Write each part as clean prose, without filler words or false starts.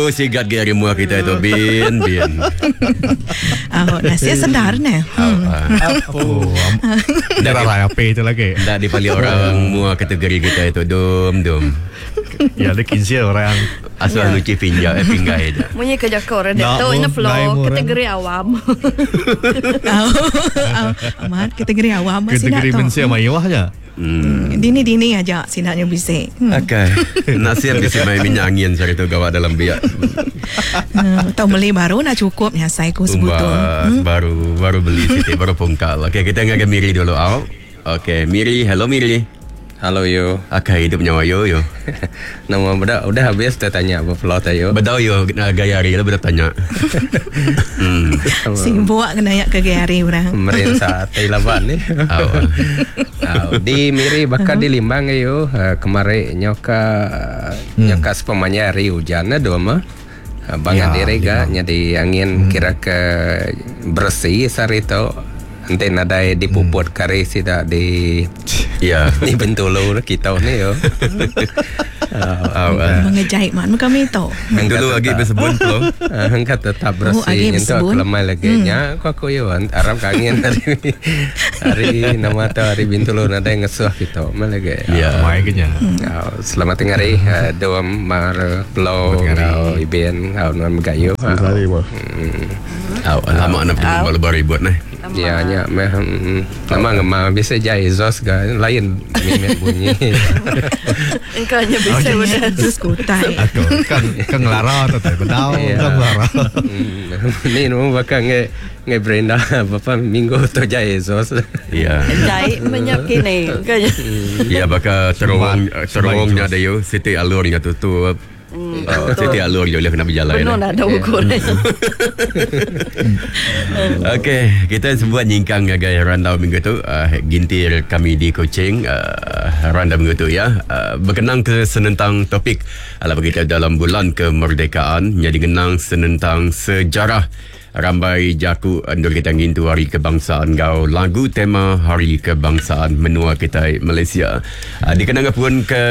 sigat gari muah kita itu bin. Nasi sedar nih. Darah apa itu lagi? Tak dipali orang muah kategori kita itu dom. Ya, ada 15 orang. Asal lucu pinggai je. Punya kerja orang dia tahu ini flow kategori awam. Amat kategori awam masih nak Kategori tahu. manusia mayuah aja. Dini aja sinaknya bisa. Okay. Nasi yang bisa main minyak angin cari tu gawat dalam biak. Tahu beli baru nak cukup ya saya ku sebutul. Baru beli Siti baru pungkal. Okay, kita ngagak Miri dulu. Okay, Miri, hello Miri. Halo yo. Okay, hidup nyawa yo. Nama budak udah habis dah tanya apa plot yo. Bedau yo gaya hari lah bedak tanya. Sibuk kena yak ke gari orang. Merasa Thailand ni. Di Miri bakal di Limbang yo. Kemarin nyoka sepemanya hari hujan dua mah. Bangan diri ga nyadi angin kira ke bersih sari tu. Nanti ada di puput kari sida di di Bintulu kita ni yo. Mengejai man kami tu. Bintulu lagi bersebut lo. Hangkat tetap bersih untuk kelemah lagi nya aku yo Arab kangen hari nama tu hari Bintulu ada yang ngesuh kita malagi. Ya, mai kenya. Selamat hari dua mar blow iben nan gayo. Lama nak pergi baru buat ni. Ya nya nama bisa jai exhaust ga lain mimet bunyi. Engkaunya bisa benar. Terus kutai. Aku kan lara tu bedau kan lara. Ni nu bakal nge Brenda bapa minggu tu jai exhaust. Ya. Jai menyak kini. Ya bakal terowongnya ada yo Siti alurnya tutup. Siti alur je boleh kena berjalan. Benar nak ada ukur. Okey, kita semua nyingkang gaya randau minggu tu. Gintir kami di Kuching randau minggu tu ya. Berkenang ke senentang topik ala begitu dalam bulan kemerdekaan yang dikenang senentang sejarah Rambai Jaku Andur kita ngintu Hari Kebangsaan Gau lagu tema Hari Kebangsaan menua kita Malaysia. Dikenang pun ke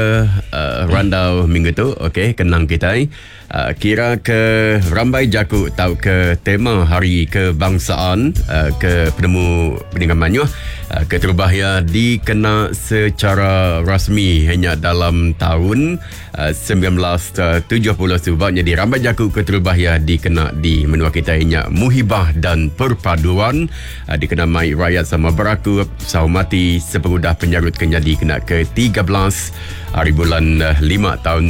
randau minggu tu. Okey, kenang kita kira ke Rambai Jaku tahu ke tema Hari Kebangsaan ke penemu peninggalan Manyuh keterubahnya dikena secara rasmi hanya dalam tahun 1970 sebabnya di Rambai Jaku keterubahnya dikena di menua kita hanya muhibah dan perpaduan dikena mai rakyat sama beraku sahumati seperudah penyarut kenyadi kena ke-13 hari bulan 5 tahun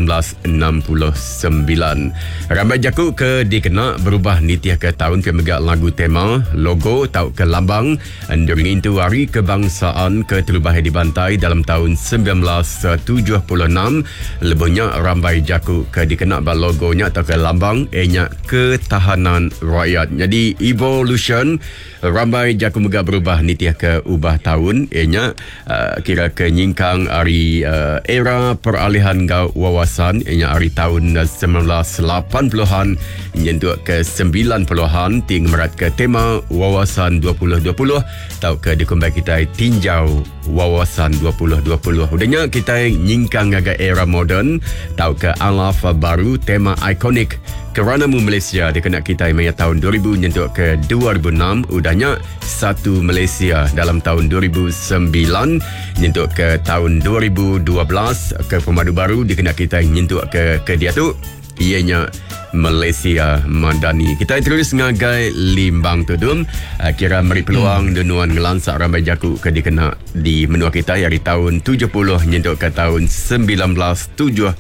1969. Rambai Jaku ke dikena berubah nitiah ke tahun ke megak lagu tema logo tau ke lambang during itu Hari Kebangsaan ke terubah dibantai dalam tahun 1976 lebihnya Rambai Jaku ke dikena logonya atau ke lambang ketahanan rakyat. Jadi evolution Rambai Jaku megak berubah nitiah ke ubah tahun kira ke nyingkang hari era peralihan gau wawasan hari tahun 1980-an menyentuh ke 90-an ting merat ke tema wawasan 2020 tau ke dikumbang kita tinjau wawasan 2020. Udahnya kita nyingkang agak era moden tau ke alaf baru tema ikonik kerana Malaysia dikena kita maya tahun 2000 menyentuh ke 2006. Udahnya satu Malaysia dalam tahun 2009 menyentuh ke tahun 2012 ke pemadu baru dikena kita menyentuh ke dia tu ianya Malaysia Madani. Kita terus ngagai Limbang tu dum kira meri peluang dunuan ngelansak Rambai Jaku ke dikena di menua kita hari tahun 70 menyentuh ke tahun 1977.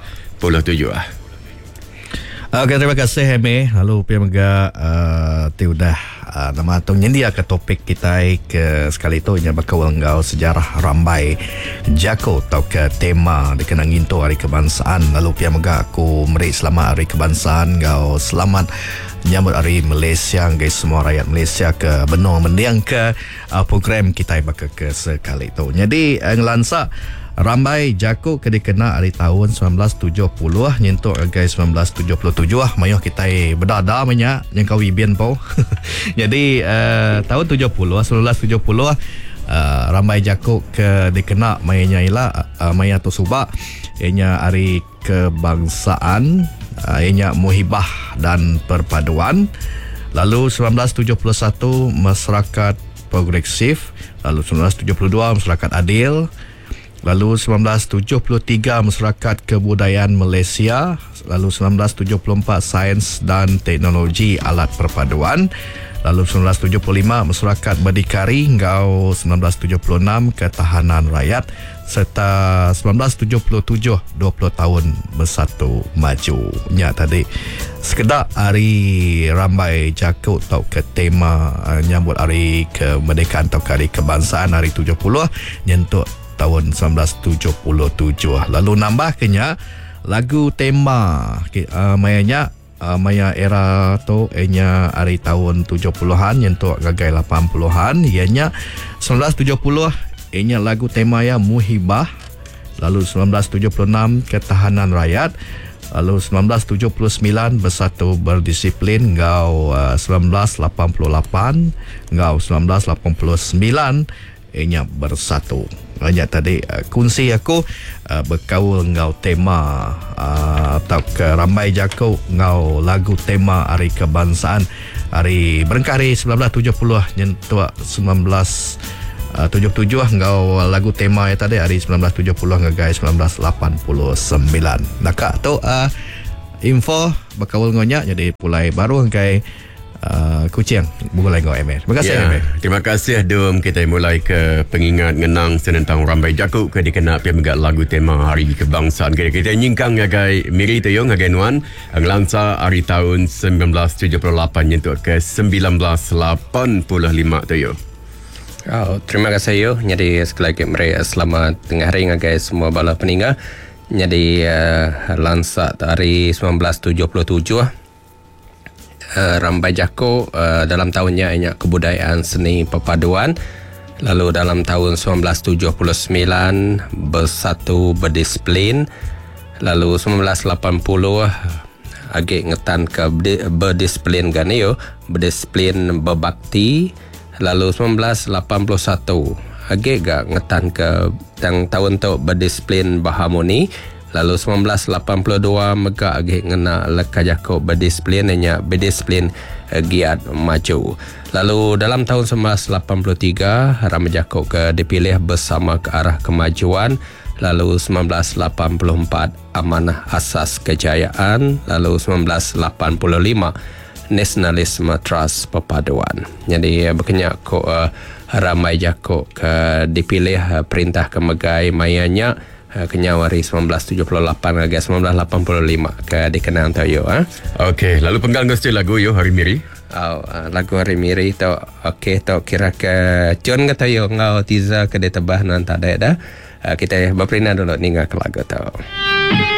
Okay, terima kasih Heme. Lalu pihak mega udah nama atau nyendia ke topik kita ke sekali itu nya bakal ngau sejarah Rambai Jaku atau ke tema dikenangin tu Hari Kebangsaan. Lalu pihak mega aku meri selamat Hari Kebangsaan ngau selamat nyambut Hari Malaysia guys semua rakyat Malaysia ke benua mendiang ke program kita bakal ke sekali itu. Jadi ngelansak Rambai Jaku ke dikena hari tahun 1970 nyentuh guys 1977 mayuh kita berdada banyak yang kau ibian pau. Jadi tahun 1970 Rambai Jaku ke dikena mayanya ialah maya tu subak ianya Hari Kebangsaan ianya Muhibah dan Perpaduan. Lalu 1971 Masyarakat Progresif. Lalu 1972 Masyarakat Adil. Lalu 1973 Masyarakat Kebudayaan Malaysia. Lalu 1974 Sains dan Teknologi Alat Perpaduan. Lalu 1975 Masyarakat Berdikari hingga 1976 Ketahanan Rakyat, serta 1977 20 tahun Bersatu Maju. Nya tadi sekedar hari rambai jakut atau ke tema nyambut hari kemerdekaan atau hari kebangsaan hari 70 nyentuk tahun 1977. Lalu nambah kenya lagu tema mayanya maya era tu enya hari tahun 70-an nyentuk gagai 80-an, ianya 1970 enya lagu tema ya Muhibah. Lalu 1976 Ketahanan Rakyat. Lalu 1979 Bersatu Berdisiplin ngau 1988 ngau 1989 enya Bersatu. Banyak tadi kunci aku berkaul ngau tema atau ke ramai jako ngau lagu tema hari kebangsaan hari berengkari 1970 nyentuh 1977 ngau lagu tema ya tadi hari 1970 ngagai 1989. Nakak tu info berkaul ngonya jadi pulai baru ngagai Kuching mulai ngau MR. Terima kasih MR. Terima kasih Dom. Kita mulai ke pengingat ngenang senentang rambai jakuk ke dikena pia megak lagu tema hari kebangsaan. Kita nyingkang ngagai miri tu yo ngagai nuan ngelangsa hari tahun 1978 nyentuh ke 1985 tu yo. Terima kasih yo. Jadi sekali lagi mereka selamat tengah hari ngagai semua bala peninggal. Jadi lansa hari 1977 rambai jako dalam tahunnya ianya Kebudayaan Seni Perpaduan. Lalu dalam tahun 1979 Bersatu Berdisiplin. Lalu 1980 agak ngetan ke berdisiplin ganeo, berdisiplin berbakti. Lalu 1981 agak gak ngetan ke tahun tu berdisiplin berharmoni. Lalu 1982 mega agak ngena leka jako berdisiplin ianya berdisiplin giat maju. Lalu dalam tahun 1983 ramai jako ke dipilih Bersama ke Arah Kemajuan. Lalu 1984 Amanah Asas Kejayaan. Lalu 1985 Nasionalisme Trust Perpaduan. Jadi berkenyak ko ramai jako ke dipilih perintah kemegai mayanya kenyawari 1978 hingga 1985 ke dikenal tau yo. Okey, lalu penggal ngesti lagu yo Hari Miri. Lagu Hari Miri tu okey tu kira ke John kata yo ngau tiza ke ditebah nan tak ada dah. Kita berperindah dulu ninga ke lagu tu.